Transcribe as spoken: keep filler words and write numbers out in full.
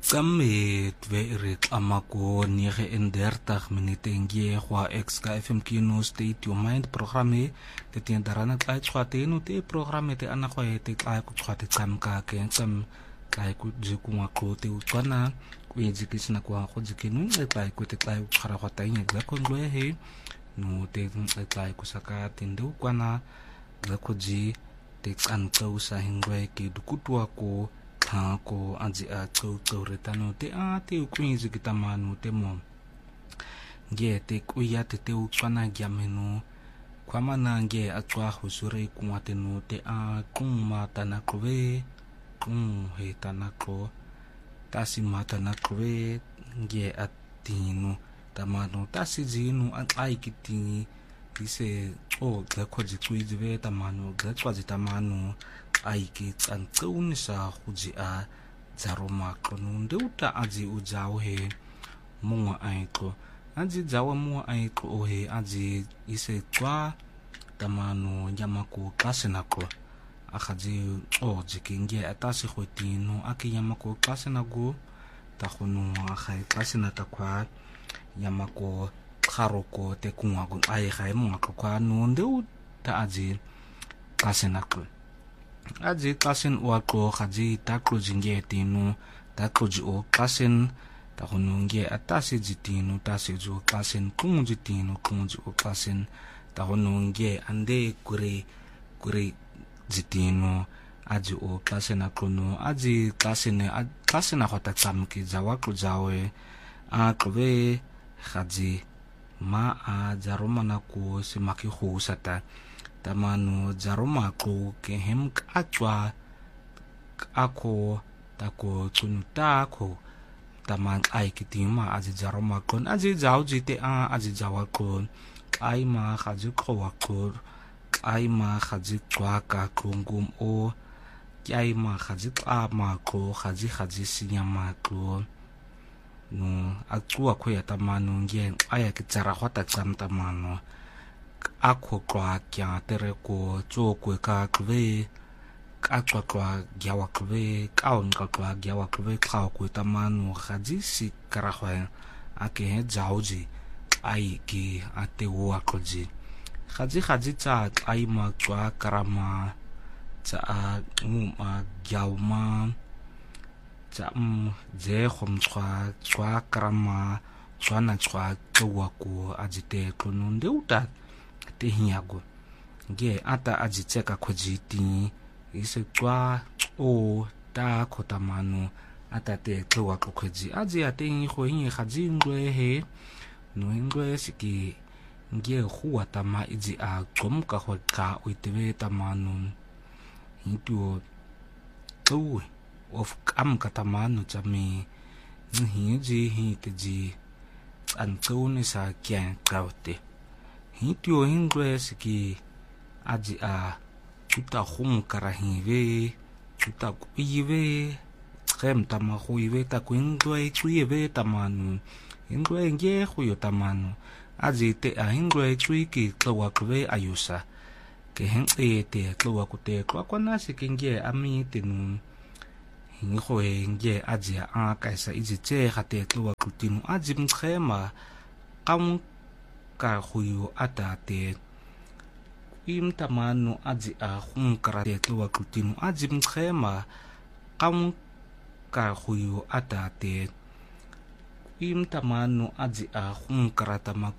Kamme dve amako nege en dertig minuten gie kwa X K F M Kino State Your Mind programme te tien darana tlai tshwate no te programme te ana kwa te tlai ku tshwate tsamka ke tsam tlai ku jiku ngako te utswana ku yejikisina kwa go jikinu e tlai ku te tlai ku tshwara kwa tainga gla kondwe he no te tlai ku saka tindu kwana gla ku ji te tsanka usa hingwe ke dukutua ko ko aji a tso tso retano te a te ukwinzi kitamanu te mo nge te kuya te te utswana gyamenu kwa mana nge atwa husure kumate no te a kuma tanakwe kum he tanako tasi mata nakwe nge atinu tamano tasi jinu atlai kitini dise o gakho jitsuizi ve tamano gatswazi tamano aiki tsantsuni sa huji a zaroma konunde uta aji ujao he munga aiko aji jawa munga aiko ohe aji ise kwa tamano yamako klasenako akaji o jikinge atasi khotino aki yamako klasenago takhunu akai klasenata kwa yamako kharoko te kungago ai khai munga kwa nunde uta aji klasenako aji klasen wako khaji taklo jinge tinu taklo ji o klasen tahonunge atasi jitinu tasi jo klasen kumu jitinu kumu ji o klasen tahonunge ande kure kure jitinu aji o klasen akono aji klasen klasen akhota tsamki jawaklo jawe a klobe khaji ma a jaromana ko simaki khusata tamano jaroma ko ke hem atwa ako tako tunuta ko taman ai kitima aji jaroma kon aji jaw jite a aji jawa kon ai ma khaji ko wako ai ma khaji kwa ka krungum o ai ma khaji a ma ko khaji khaji sinyama ko no atwa ko ya tamano nge aya kitsara khota tsam tamano akho kwa kya tere ko tsokwe ka kwe ka tswa kwa gyawa kwe ka on ka kwa gyawa kwe ka ko tamanu khaji si karahwa ake he jauji ai ki ate wo akoji khaji khaji cha ai ma tswa karama cha mu ma gyawma cha um je khom tswa tswa karama tswana tswa twa ko ajite konunde uta te hinyago nge ata ajitseka khojiti ise twa o ta khotamanu ata te twa khoji aji ate ngo hinye khaji ngwe he no ngwe siki nge khuwa tama iji a gomka khotka uitwe tamanu hintuo tu of kam katamanu chami nhinji hiteji antoni sa kyan kaute hitio hingwe siki aji a tuta khum karahive tuta kuive trem tama khuive ta kuingwe kuive tamanu hingwe nge khuyo tamanu aji te a hingwe kuiki twa kwe ayusa ke hengte te twa kute kwa kwana siki nge ami tenu hingo nge aji a kaisa iji che khate twa kutinu aji mkhema kam ka khuyo atate im tamano aji a khum karate twa kutinu aji mkhema kam ka khuyo atate im tamano aji a khum karata